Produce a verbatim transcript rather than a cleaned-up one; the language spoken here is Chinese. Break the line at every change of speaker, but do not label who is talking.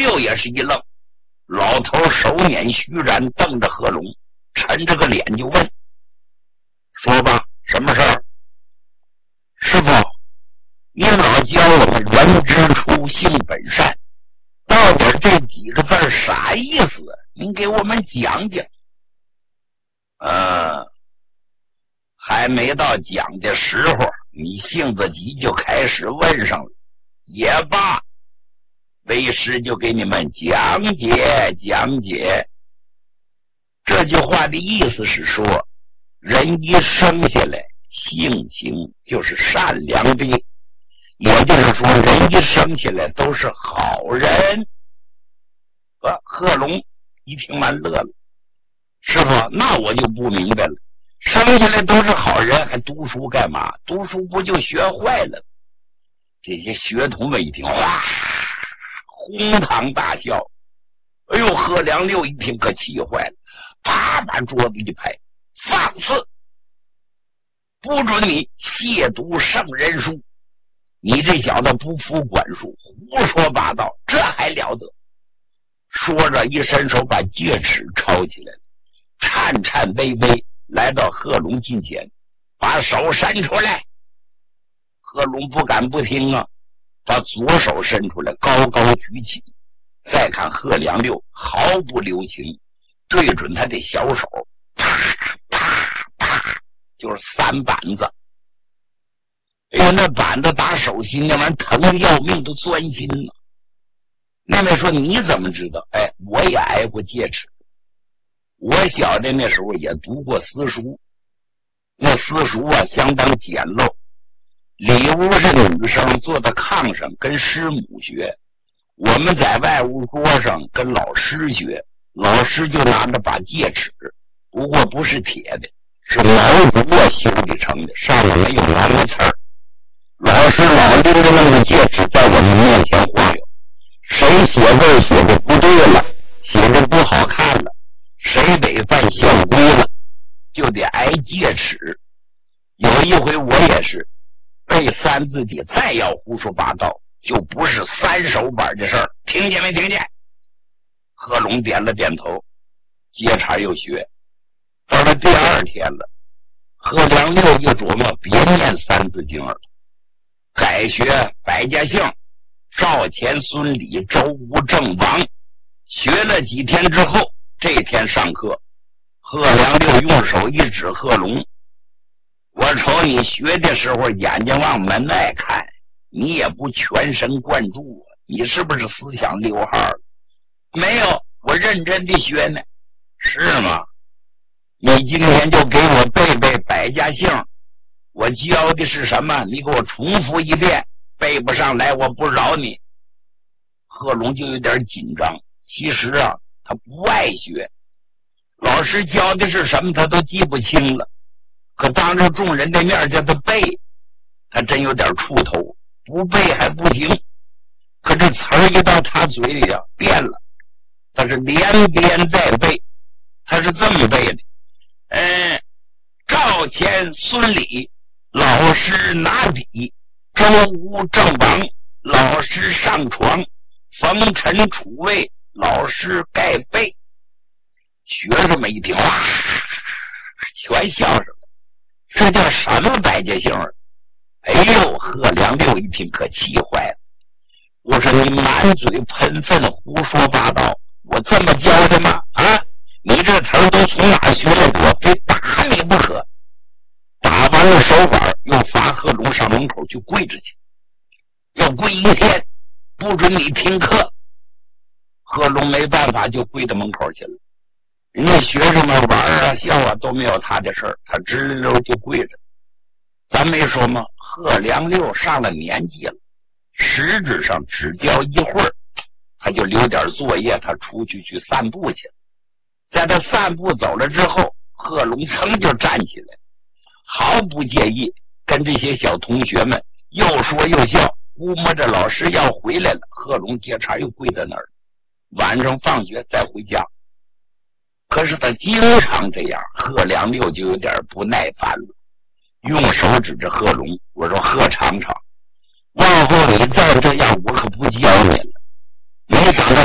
六也是一愣，老头手捻须髯，瞪着贺龙，沉着个脸就问：说吧，什么事儿？师傅，您老教我们人之初性本善，到底这几个字啥意思？您给我们讲讲。呃，还没到讲的时候，你性子急就开始问上了。也罢，为师就给你们讲解讲解。这句话的意思是说，人一生下来性情就是善良的，也就是说人一生下来都是好人。啊，贺龙一听完乐了，师傅，那我就不明白了，生下来都是好人还读书干嘛？读书不就学坏了？这些学童们一听，哇，哄堂大笑。哎呦，贺良六一听可气坏了，啪把桌子一拍，放肆！不准你亵渎圣人书！你这小子不服管束，胡说八道，这还了得！说着一伸手把戒尺抄起来了，颤颤巍巍来到贺龙近前，把手伸出来。贺龙不敢不听啊，把左手伸出来，高高举起。再看贺良六毫不留情，对准他的小手，啪啪啪，就是三板子。哎呀，那板子打手心，那玩意疼得要命，都钻心了。那位说你怎么知道？哎，我也挨过戒尺，我小的那时候也读过私书，那私书啊相当简陋，里屋是女生坐在炕上跟师母学，我们在外屋桌上跟老师学，老师就拿着把戒尺，不过不是铁的，是毛竹啊修理成的，上面没有蓝的刺儿。老师老拎着那个戒尺在我们面前晃悠，谁写字写的不对了，写的不好看了，谁得犯校规了，就得挨戒尺。有一回我也是背三字经，再要胡说八道，就不是三手板的事儿，听见没听见？贺龙点了点头，接茬又学。到了第二天了，贺良六就琢磨别念三字经了，改学百家姓，赵钱孙李周吴郑王。学了几天之后，这天上课，贺良六用手一指贺龙，我瞅你学的时候眼睛往门外看，你也不全神贯注啊，你是不是思想溜号了？没有，我认真的学呢。是吗？你今天就给我背背百家姓，我教的是什么？你给我重复一遍，背不上来我不饶你。贺龙就有点紧张，其实啊他不爱学，老师教的是什么他都记不清了，可当着众人的面叫他背，他真有点怵头，不背还不行。可这词儿一到他嘴里啊变了，他是连编再背，他是这么背的。嗯，赵钱孙李老师拿笔，周吴郑王老师上床，冯陈楚卫老师盖被。学生们一听，哇，全笑上了，这叫什么百家姓？哎呦，贺良六一听可气坏了，我说你满嘴喷粪胡说八道，我这么教的吗？啊，你这词儿都从哪学来的？我非打你不可！打完了手板，又罚贺龙上门口去跪着去，要跪一天，不准你听课。贺龙没办法，就跪到门口去了。人家学生们玩啊笑啊都没有他的事儿，他直溜就跪着。咱没说吗？贺良六上了年纪了，实质上只教一会儿，他就留点作业，他出去去散步去了。在他散步走了之后，贺龙噌就站起来，毫不介意跟这些小同学们又说又笑，估摸着老师要回来了，贺龙接茬又跪在那儿，晚上放学再回家。可是他经常这样，贺良六就有点不耐烦了，用手指着贺龙，我说贺厂长，往后你再这样我可不教你了。没想到